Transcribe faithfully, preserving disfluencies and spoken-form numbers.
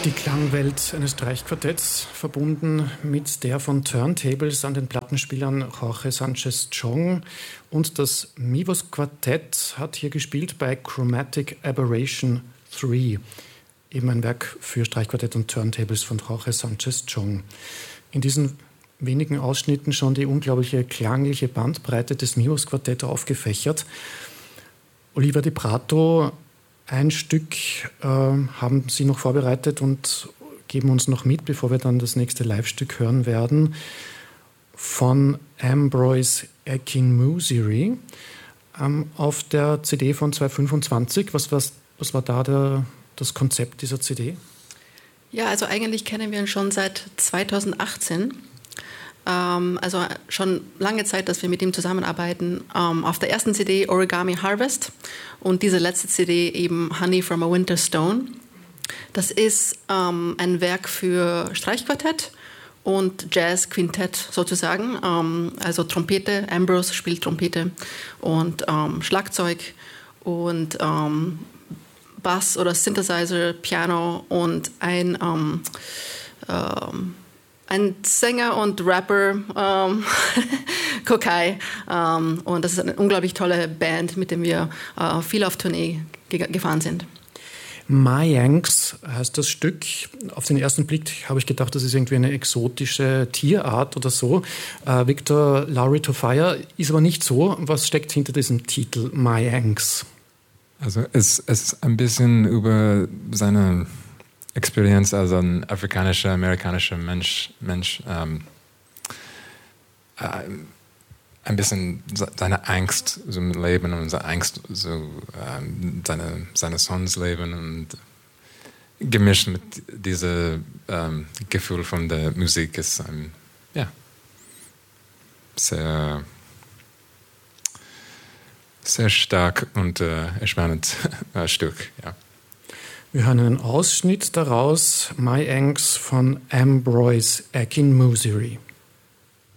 Die Klangwelt eines Streichquartetts, verbunden mit der von Turntables an den Plattenspielern Jorge Sanchez Chong. Und das Mivos Quartett hat hier gespielt bei Chromatic Aberration drei, eben ein Werk für Streichquartett und Turntables von Jorge Sanchez Chong. In diesen wenigen Ausschnitten schon die unglaubliche klangliche Bandbreite des Mivos Quartett aufgefächert. Oliver Di Prato, ein Stück äh, haben Sie noch vorbereitet und geben uns noch mit, bevor wir dann das nächste Live-Stück hören werden, von Ambroise Akinmusire ähm, auf der C D von zweitausendfünfundzwanzig. Was, was, was war da der, das Konzept dieser C D? Ja, also eigentlich kennen wir ihn schon seit zweitausendachtzehn. Ähm, also schon lange Zeit, dass wir mit ihm zusammenarbeiten. Ähm, auf der ersten C D Origami Harvest und diese letzte C D eben Honey from a Winter Stone. Das ist ähm, ein Werk für Streichquartett und Jazz-Quintett sozusagen. Ähm, also Trompete, Ambrose spielt Trompete und ähm, Schlagzeug und ähm, Bass oder Synthesizer, Piano und ein, ähm, ähm, ein Sänger und Rapper, ähm, Kokai. Ähm, und das ist eine unglaublich tolle Band, mit der wir äh, viel auf Tournee ge- gefahren sind. Mayanx heißt das Stück. Auf den ersten Blick habe ich gedacht, das ist irgendwie eine exotische Tierart oder so. Äh, Victor Lowry to Fire ist aber nicht so. Was steckt hinter diesem Titel Mayanx? Also es, es ist ein bisschen über seine Experience als ein afrikanischer, amerikanischer Mensch, Mensch ähm, äh, ein bisschen seine Angst so im Leben und seine Angst, so, ähm, seine, seine Sons Leben und gemischt mit diesem ähm, Gefühl von der Musik ist ein ja, sehr sehr stark und äh, spannend äh, Stück. Ja. Wir hören einen Ausschnitt daraus, My Angst von Ambroise Akinmusire.